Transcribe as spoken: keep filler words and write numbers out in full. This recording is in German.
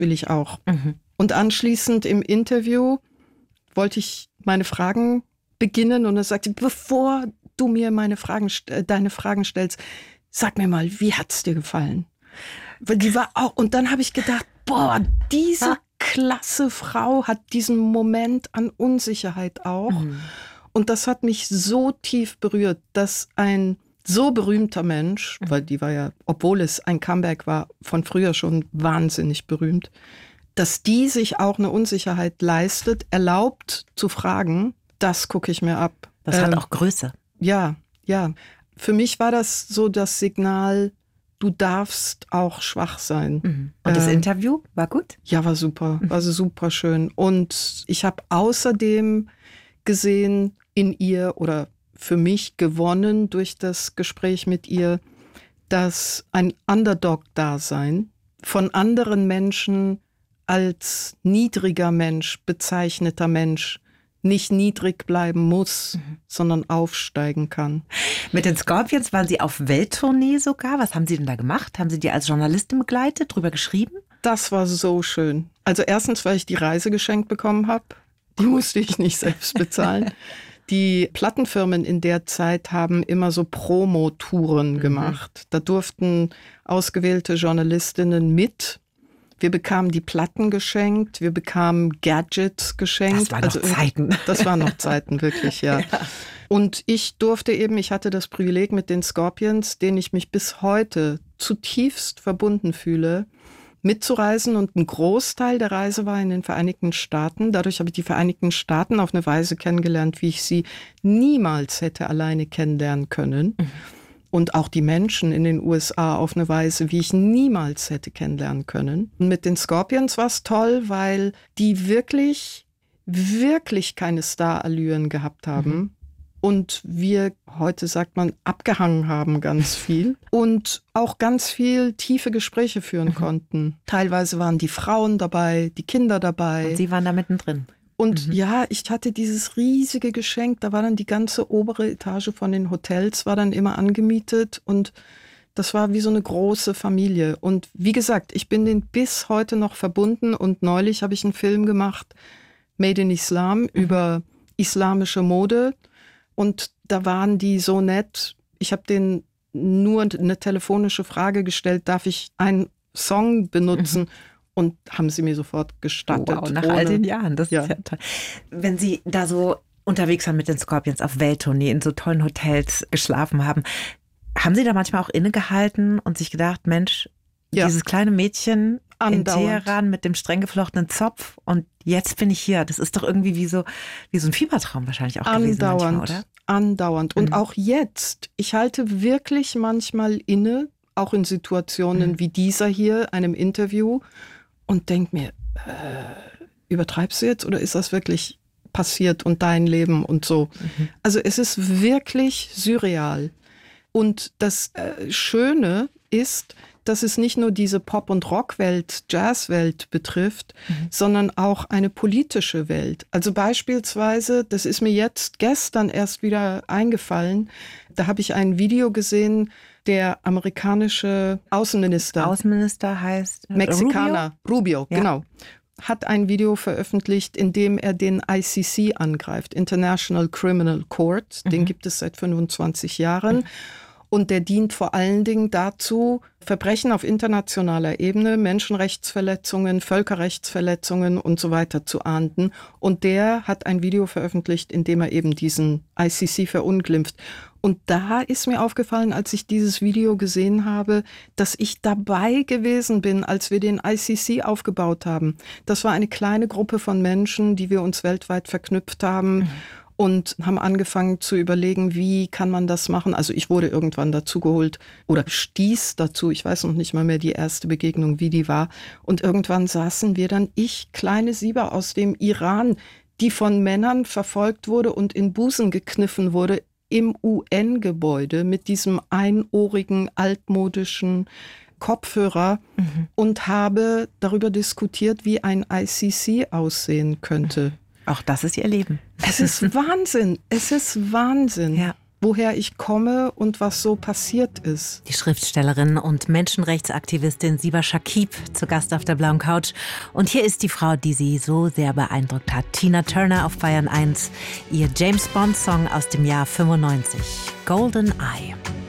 will ich auch. Mhm. Und anschließend im Interview wollte ich meine Fragen beginnen und er sagte, bevor du mir meine Fragen, deine Fragen stellst, sag mir mal, wie hat's dir gefallen? Weil die war auch, und dann habe ich gedacht, boah, diese klasse Frau hat diesen Moment an Unsicherheit auch. Mhm. Und das hat mich so tief berührt, dass ein so berühmter Mensch, mhm. weil die war ja, obwohl es ein Comeback war, von früher schon wahnsinnig berühmt, dass die sich auch eine Unsicherheit leistet, erlaubt zu fragen, das gucke ich mir ab. Das ähm, hat auch Größe. Ja, ja. Für mich war das so das Signal, du darfst auch schwach sein. Mhm. Und das ähm, Interview war gut? Ja, war super, war super schön. Und ich habe außerdem gesehen in ihr oder für mich gewonnen durch das Gespräch mit ihr, dass ein Underdog-Dasein von anderen Menschen als niedriger Mensch, bezeichneter Mensch, nicht niedrig bleiben muss, mhm. sondern aufsteigen kann. Mit den Scorpions waren Sie auf Welttournee sogar. Was haben Sie denn da gemacht? Haben Sie die als Journalistin begleitet, drüber geschrieben? Das war so schön. Also erstens, weil ich die Reise geschenkt bekommen habe. Die musste ich nicht selbst bezahlen. Die Plattenfirmen in der Zeit haben immer so Promo-Touren gemacht. Mhm. Da durften ausgewählte Journalistinnen mit. Wir bekamen die Platten geschenkt, wir bekamen Gadgets geschenkt. Das waren noch also, Zeiten. Das waren noch Zeiten, wirklich, ja. ja. Und ich durfte eben, ich hatte das Privileg mit den Scorpions, denen ich mich bis heute zutiefst verbunden fühle, mitzureisen. Und ein Großteil der Reise war in den Vereinigten Staaten. Dadurch habe ich die Vereinigten Staaten auf eine Weise kennengelernt, wie ich sie niemals hätte alleine kennenlernen können. Mhm. Und auch die Menschen in den U S A auf eine Weise, wie ich niemals hätte kennenlernen können. Und mit den Scorpions war es toll, weil die wirklich, wirklich keine Starallüren gehabt haben. Mhm. Und wir, heute sagt man, abgehangen haben ganz viel. Und auch ganz viel tiefe Gespräche führen mhm. konnten. Teilweise waren die Frauen dabei, die Kinder dabei. Und Sie waren da mittendrin. Und mhm. ja, ich hatte dieses riesige Geschenk, da war dann die ganze obere Etage von den Hotels, war dann immer angemietet und das war wie so eine große Familie. Und wie gesagt, ich bin denen bis heute noch verbunden und neulich habe ich einen Film gemacht, Made in Islam, mhm. über islamische Mode und da waren die so nett. Ich habe denen nur eine telefonische Frage gestellt, darf ich einen Song benutzen? Mhm. Und haben sie mir sofort gestattet. Wow, nach ohne, all den Jahren, das ja. ist ja toll. Wenn Sie da so unterwegs waren mit den Scorpions auf Welttournee, in so tollen Hotels geschlafen haben, haben Sie da manchmal auch innegehalten und sich gedacht, Mensch, ja. dieses kleine Mädchen Andauernd. in Teheran mit dem streng geflochtenen Zopf und jetzt bin ich hier. Das ist doch irgendwie wie so, wie so ein Fiebertraum wahrscheinlich auch Andauernd, gewesen manchmal, oder? Andauernd. Und mhm. auch jetzt, ich halte wirklich manchmal inne, auch in Situationen mhm. wie dieser hier, einem Interview, und denk mir, äh, übertreibst du jetzt oder ist das wirklich passiert und dein Leben und so? Mhm. Also es ist wirklich surreal. Und das äh, Schöne ist, dass es nicht nur diese Pop- und Rockwelt, Jazzwelt betrifft, mhm. sondern auch eine politische Welt. Also beispielsweise, das ist mir jetzt gestern erst wieder eingefallen, da habe ich ein Video gesehen, der amerikanische Außenminister. Außenminister heißt Mexikaner, Rubio, Rubio ja. genau. Hat ein Video veröffentlicht, in dem er den I C C angreift, International Criminal Court. Mhm. Den gibt es seit fünfundzwanzig Jahren. Mhm. Und der dient vor allen Dingen dazu, Verbrechen auf internationaler Ebene, Menschenrechtsverletzungen, Völkerrechtsverletzungen und so weiter zu ahnden. Und der hat ein Video veröffentlicht, in dem er eben diesen I C C verunglimpft. Und da ist mir aufgefallen, als ich dieses Video gesehen habe, dass ich dabei gewesen bin, als wir den I C C aufgebaut haben. Das war eine kleine Gruppe von Menschen, die wir uns weltweit verknüpft haben. Mhm. Und haben angefangen zu überlegen, wie kann man das machen. Also ich wurde irgendwann dazu geholt oder stieß dazu. Ich weiß noch nicht mal mehr die erste Begegnung, wie die war. Und irgendwann saßen wir dann, ich, kleine Sieber aus dem Iran, die von Männern verfolgt wurde und in Busen gekniffen wurde, im U N-Gebäude mit diesem einohrigen, altmodischen Kopfhörer mhm. und habe darüber diskutiert, wie ein I C C aussehen könnte. Auch das ist Ihr Leben. Es ist Wahnsinn. Es ist Wahnsinn. Ja. woher ich komme und was so passiert ist. Die Schriftstellerin und Menschenrechtsaktivistin Siba Shakib zu Gast auf der blauen Couch. Und hier ist die Frau, die sie so sehr beeindruckt hat. Tina Turner auf Bayern eins. Ihr James-Bond-Song aus dem Jahr fünfundneunzig. Golden Eye.